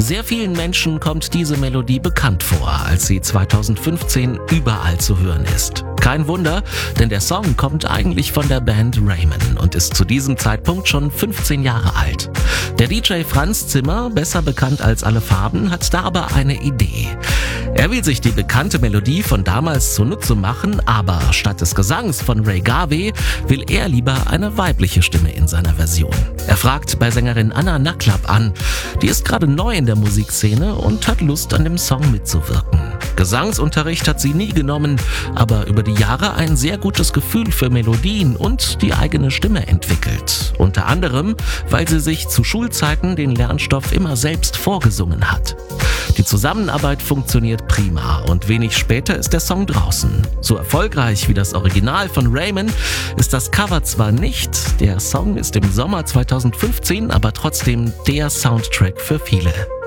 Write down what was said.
Sehr vielen Menschen kommt diese Melodie bekannt vor, als sie 2015 überall zu hören ist. Kein Wunder, denn der Song kommt eigentlich von der Band Ramen und ist zu diesem Zeitpunkt schon 15 Jahre alt. Der DJ Franz Zimmer, besser bekannt als Alle Farben, hat da aber eine Idee. Er will sich die bekannte Melodie von damals zunutze machen, aber statt des Gesangs von Ray Garvey will er lieber eine weibliche Stimme in seiner Version. Er fragt bei Sängerin Anna Naklap an. Die ist gerade neu in der Musikszene und hat Lust, an dem Song mitzuwirken. Gesangsunterricht hat sie nie genommen, aber über die Jahre ein sehr gutes Gefühl für Melodien und die eigene Stimme entwickelt. Unter anderem, weil sie sich zu Schulzeiten den Lernstoff immer selbst vorgesungen hat. Die Zusammenarbeit funktioniert prima und wenig später ist der Song draußen. So erfolgreich wie das Original von Ramen ist das Cover zwar nicht, der Song ist im Sommer 2015 aber trotzdem der Soundtrack für viele.